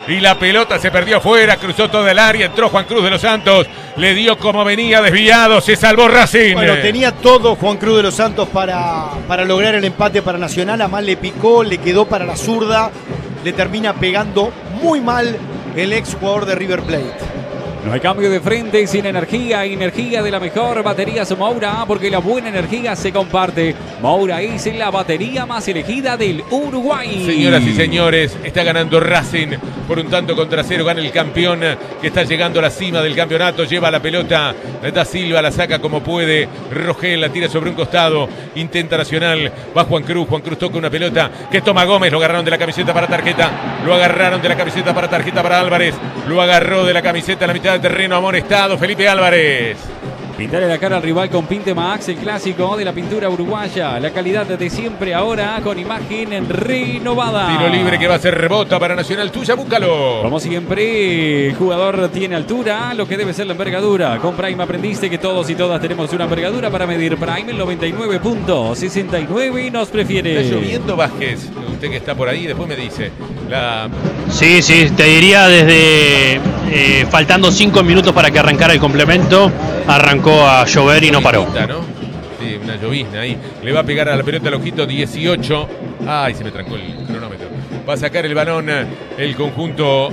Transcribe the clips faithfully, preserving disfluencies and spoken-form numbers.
y la pelota se perdió afuera, cruzó toda el área, entró Juan Cruz de los Santos, le dio como venía desviado, se salvó Racing. Bueno, tenía todo Juan Cruz de los Santos para, para lograr el empate para Nacional, a mal le picó, le quedó para la zurda, le termina pegando muy mal el ex jugador de River Plate. No hay cambio de frente sin energía, energía de la mejor, baterías Moura, porque la buena energía se comparte. Moura es la batería más elegida del Uruguay. Señoras y señores, está ganando Racing por un tanto contra cero, gana el campeón que está llegando a la cima del campeonato, lleva la pelota, da Silva, la saca como puede, Rogel la tira sobre un costado, intenta Nacional, va Juan Cruz, Juan Cruz toca una pelota que toma Gómez, lo agarraron de la camiseta para tarjeta, lo agarraron de la camiseta para tarjeta para Álvarez, lo agarró de la camiseta a la mitad de terreno amonestado Felipe Álvarez. Pintarle la cara al rival con Pinte Max, el clásico de la pintura uruguaya. La calidad de siempre ahora con imagen renovada. Tiro libre que va a ser rebota para Nacional, tuya, búscalo. Como siempre, el jugador tiene altura, lo que debe ser la envergadura. Con Prime aprendiste que todos y todas tenemos una envergadura para medir. Prime el noventa y nueve punto sesenta y nueve nos prefiere. Está lloviendo, Vázquez, usted que está por ahí, después me dice. La... Sí, sí, te diría desde eh, faltando cinco minutos para que arrancara el complemento, arrancó a llover y no paró. ¿No? Sí, una llovizna ahí. Le va a pegar a la pelota al ojito dieciocho. Ay, se me trancó el cronómetro. Va a sacar el balón el conjunto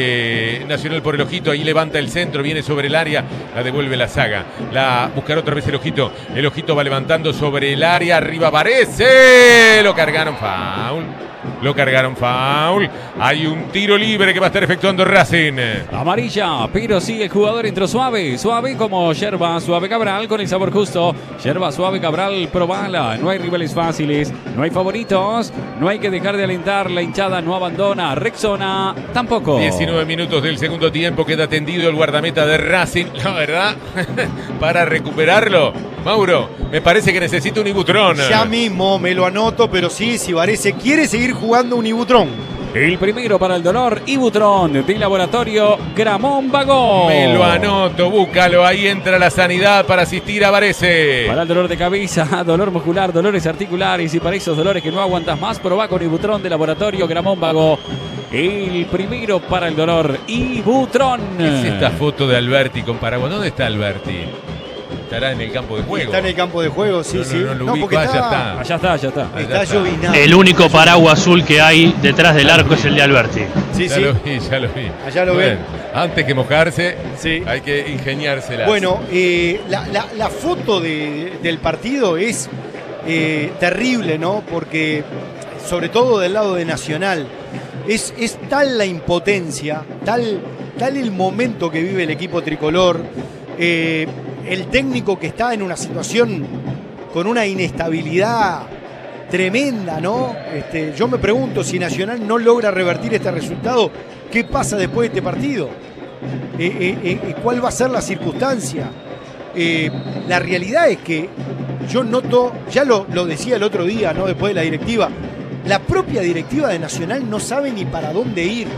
de Nacional por el ojito. Ahí levanta el centro, viene sobre el área. La devuelve la saga. La buscará otra vez el ojito. El ojito va levantando sobre el área. Arriba aparece. Lo cargaron, foul. Lo cargaron, foul. Hay un tiro libre que va a estar efectuando Racing. Amarilla, pero sí, el jugador entró suave. Suave como Yerba, suave Cabral con el sabor justo. Yerba, suave Cabral, probala. No hay rivales fáciles, no hay favoritos. No hay que dejar de alentar. La hinchada no abandona. Rexona tampoco. diecinueve minutos del segundo tiempo. Queda tendido el guardameta de Racing. La verdad, para recuperarlo, Mauro, me parece que necesita un Ibutrón. Ya mismo me lo anoto, pero sí, si Varese quiere seguir jugando un Ibutrón. El primero para el dolor, Ibutrón, de Laboratorio Gramón Vagó. Me lo anoto, búscalo, ahí entra la sanidad para asistir a Varese. Para el dolor de cabeza, dolor muscular, dolores articulares y para esos dolores que no aguantas más, probá con Ibutrón de Laboratorio Gramón Vagó. El primero para el dolor, Ibutrón. ¿Qué es esta foto de Alberti con Paraguay? ¿Dónde está Alberti? Estará en el campo de juego. Está en el campo de juego, sí, no, sí. No, no, no porque allá está, está. Allá está, allá está. Está llovinado. El único paraguas azul que hay detrás del arco es el de Alberti. Sí, ya sí. lo vi, ya lo vi. Allá lo bueno, ven. Antes que mojarse, sí. Hay que ingeniárselas. Bueno, eh, la, la, la foto de, del partido es eh, terrible, ¿no? Porque, sobre todo del lado de Nacional, es, es tal la impotencia, tal, tal el momento que vive el equipo tricolor. Eh, el técnico que está en una situación con una inestabilidad tremenda, ¿no? Este, yo me pregunto si Nacional no logra revertir este resultado, ¿qué pasa después de este partido? Eh, eh, eh, ¿Cuál va a ser la circunstancia? Eh, la realidad es que yo noto, ya lo, lo decía el otro día, ¿no? Después de la directiva, la propia directiva de Nacional no sabe ni para dónde ir.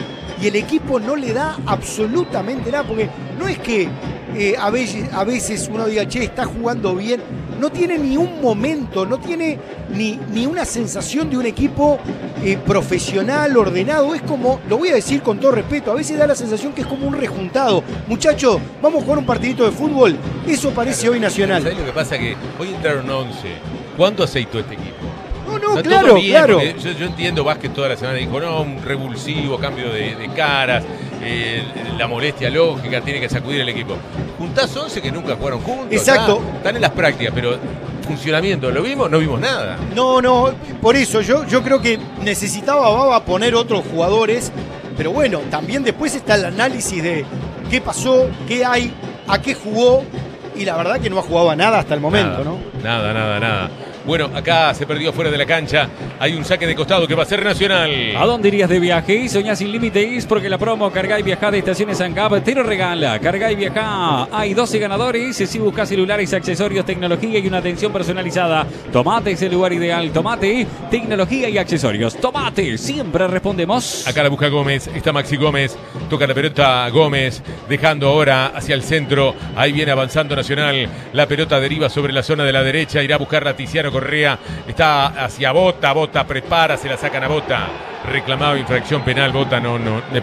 Y el equipo no le da absolutamente nada, porque no es que eh, a, veces, a veces uno diga, che, está jugando bien. No tiene ni un momento, no tiene ni, ni una sensación de un equipo eh, profesional, ordenado. Es como, lo voy a decir con todo respeto, a veces da la sensación que es como un rejuntado. Muchachos, vamos a jugar un partidito de fútbol. Eso parece claro, hoy Nacional. ¿Sabés lo que pasa? Que hoy entraron once. ¿Cuánto aceitó este equipo? No, no, Está claro, todo bien, claro. Yo, yo entiendo, Vázquez toda la semana dijo, no, un revulsivo, cambio de, de caras, eh, la molestia lógica, tiene que sacudir el equipo. Juntás once que nunca jugaron juntos. Exacto. Nada, están en las prácticas, pero funcionamiento, ¿lo vimos? No vimos nada. No, no, por eso yo, yo creo que necesitaba Baba poner otros jugadores, pero bueno, también después está el análisis de qué pasó, qué hay, a qué jugó, y la verdad que no ha jugado a nada hasta el momento, nada, ¿no? Nada, nada, nada. Bueno, acá se perdió fuera de la cancha. Hay un saque de costado que va a ser Nacional. ¿A dónde irías de viaje? Soñás sin límites porque la promo Cargá y Viajá de Estaciones ANCAP te lo regala. Cargá y Viajá. Hay doce ganadores. Si buscas celulares, accesorios, tecnología y una atención personalizada, Tomate es el lugar ideal. Tomate, tecnología y accesorios. Tomate, siempre respondemos. Acá la busca Gómez. Está Maxi Gómez. Toca la pelota Gómez. Dejando ahora hacia el centro. Ahí viene avanzando Nacional. La pelota deriva sobre la zona de la derecha. Irá a buscar a Tiziano Correa, está hacia Bota, Bota prepara, se la sacan a Bota, reclamaba infracción penal, Bota no, no,